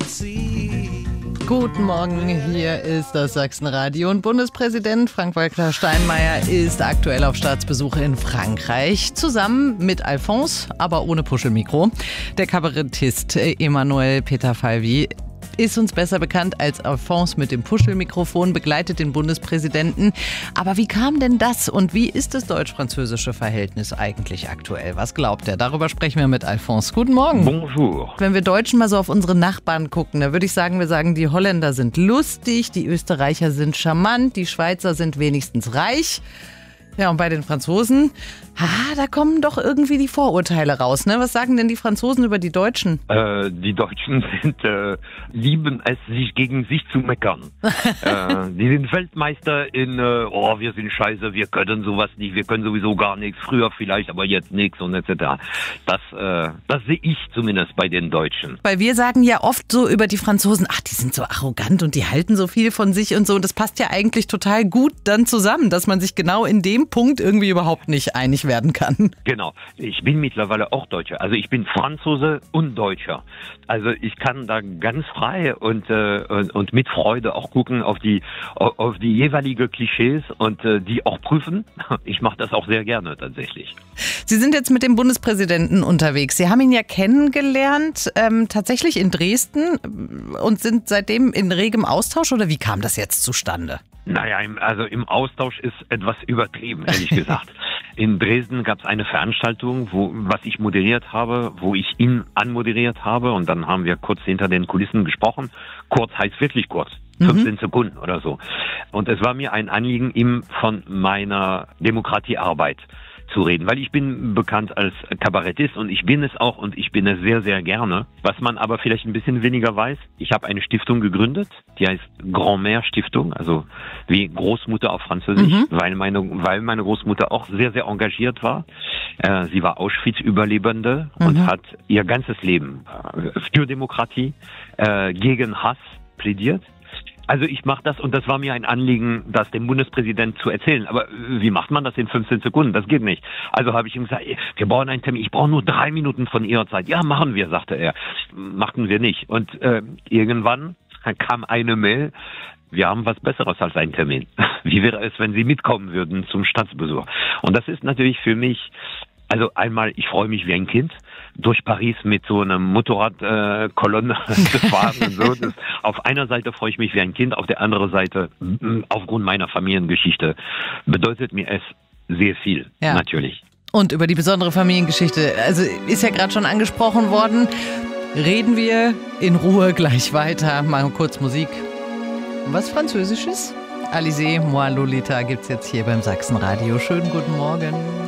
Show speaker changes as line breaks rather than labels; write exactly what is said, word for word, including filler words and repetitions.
Guten Morgen, hier ist das Sachsenradio und Bundespräsident Frank-Walter Steinmeier ist aktuell auf Staatsbesuch in Frankreich, zusammen mit Alphonse, aber ohne Puschelmikro. Der Kabarettist Emmanuel Peter Falvy ist uns besser bekannt als Alphonse mit dem Puschelmikrofon, begleitet den Bundespräsidenten. Aber wie kam denn das und wie ist das deutsch-französische Verhältnis eigentlich aktuell? Was glaubt er? Darüber sprechen wir mit Alphonse. Guten Morgen.
Bonjour.
Wenn wir Deutschen mal so auf unsere Nachbarn gucken, da würde ich sagen, wir sagen, die Holländer sind lustig, die Österreicher sind charmant, die Schweizer sind wenigstens reich. Ja, und bei den Franzosen, ah, da kommen doch irgendwie die Vorurteile raus, ne? Was sagen denn die Franzosen über die Deutschen?
Äh, die Deutschen sind, äh, lieben es, sich gegen sich zu meckern. äh, die sind Weltmeister in, äh, oh, wir sind scheiße, wir können sowas nicht, wir können sowieso gar nichts, früher vielleicht, aber jetzt nichts und et cetera. Das, äh, das sehe ich zumindest bei den Deutschen.
Weil wir sagen ja oft so über die Franzosen, ach, die sind so arrogant und die halten so viel von sich und so. Und das passt ja eigentlich total gut dann zusammen, dass man sich genau in dem Punkt irgendwie überhaupt nicht einig werden kann.
Genau. Ich bin mittlerweile auch Deutscher. Also ich bin Franzose und Deutscher. Also ich kann da ganz frei und, äh, und, und mit Freude auch gucken auf die, auf die jeweilige Klischees und äh, die auch prüfen. Ich mache das auch sehr gerne tatsächlich.
Sie sind jetzt mit dem Bundespräsidenten unterwegs. Sie haben ihn ja kennengelernt, ähm, tatsächlich in Dresden und sind seitdem in regem Austausch, oder wie kam das jetzt zustande?
Naja, im, also im Austausch ist etwas übertrieben, ehrlich gesagt. In Dresden gab es eine Veranstaltung, wo was ich moderiert habe, wo ich ihn anmoderiert habe und dann haben wir kurz hinter den Kulissen gesprochen. Kurz heißt wirklich kurz, fünfzehn mhm. Sekunden oder so. Und es war mir ein Anliegen, ihm von meiner Demokratiearbeit zu reden, weil ich bin bekannt als Kabarettist und ich bin es auch und ich bin es sehr, sehr gerne. Was man aber vielleicht ein bisschen weniger weiß, ich habe eine Stiftung gegründet, die heißt Grand-Mère Stiftung, also wie Großmutter auf Französisch, mhm. weil meine weil meine Großmutter auch sehr, sehr engagiert war. Äh, sie war Auschwitz-Überlebende mhm. und hat ihr ganzes Leben äh, für Demokratie, äh, gegen Hass plädiert. Also ich mache das und das war mir ein Anliegen, das dem Bundespräsidenten zu erzählen. Aber wie macht man das in fünfzehn Sekunden? Das geht nicht. Also habe ich ihm gesagt, wir brauchen einen Termin. Ich brauche nur drei Minuten von Ihrer Zeit. Ja, machen wir, sagte er. Machten wir nicht. Und äh, irgendwann kam eine Mail. Wir haben was Besseres als einen Termin. Wie wäre es, wenn Sie mitkommen würden zum Staatsbesuch? Und das ist natürlich für mich, also einmal, ich freue mich wie ein Kind, durch Paris mit so einer Motorradkolonne äh, zu fahren und so. Das, auf einer Seite freue ich mich wie ein Kind, auf der anderen Seite, aufgrund meiner Familiengeschichte, bedeutet mir es sehr viel, ja. Natürlich.
Und über die besondere Familiengeschichte, also ist ja gerade schon angesprochen worden, reden wir in Ruhe gleich weiter. Mal kurz Musik. Was Französisches? Alizé, moi Lolita gibt's jetzt hier beim Sachsenradio. Schönen guten Morgen.